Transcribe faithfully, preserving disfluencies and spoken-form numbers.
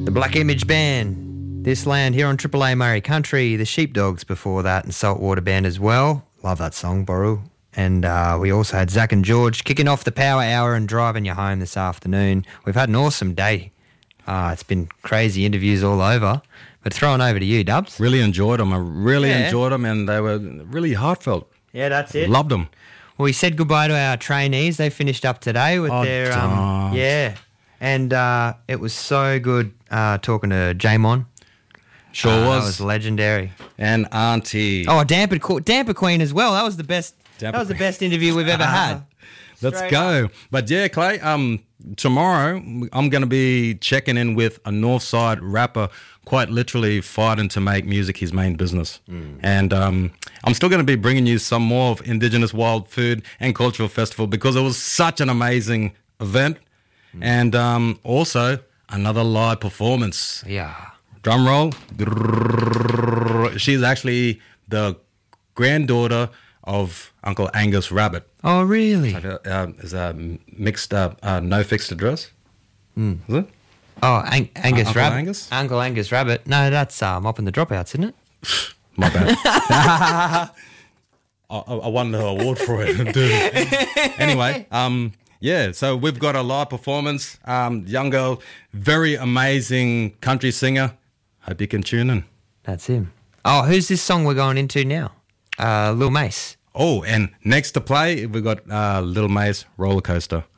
Black Image Band, This Land, here on Triple A Murray Country. The Sheepdogs before that, and Saltwater Band as well. Love that song, Boru. And uh, we also had Zach and George kicking off the power hour and driving you home this afternoon. We've had an awesome day. Uh, it's been crazy interviews all over. But throwing over to you, Dubs. Really enjoyed them. I really Yeah. enjoyed them, and they were really heartfelt. Yeah, that's it. Loved them. Well, we said goodbye to our trainees. They finished up today with Oh, their... Um, don't. yeah. And uh, it was so good uh, talking to Jamon. Sure Uh, was. That was legendary. And Auntie. Oh, Damper, Que- Damper Queen as well. That was the best. Damper that was the Queen. best interview we've ever had. Let's Straight go. up. But yeah, Clay, um, tomorrow I'm going to be checking in with a Northside rapper, quite literally fighting to make music his main business. Mm. And um, I'm still going to be bringing you some more of Indigenous Wild Food and Cultural Festival because it was such an amazing event. Mm. And um, also another live performance. Yeah. Drum roll. She's actually the granddaughter of Uncle Angus Rabbit. Oh, really? Uh, is a mixed up, uh, no fixed address. Mm. Is it? Oh, Ang- Angus Uncle Rabbit. Angus? Uncle Angus Rabbit. No, that's um, Up in the Dropouts, isn't it? My bad. I, I won the award for it. Dude. Anyway, um, yeah, so we've got a live performance. Um, young girl, very amazing country singer. Hope you can tune in. That's him. Oh, who's this song we're going into now? Uh, Lil Mace. Oh, and next to play, we've got uh, Little Mace Roller Coaster.